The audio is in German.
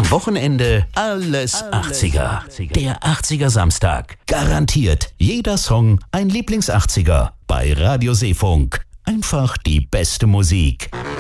Am Wochenende alles 80er. Der 80er Samstag. Garantiert jeder Song ein Lieblings-80er. Bei Radio Seefunk. Einfach die beste Musik.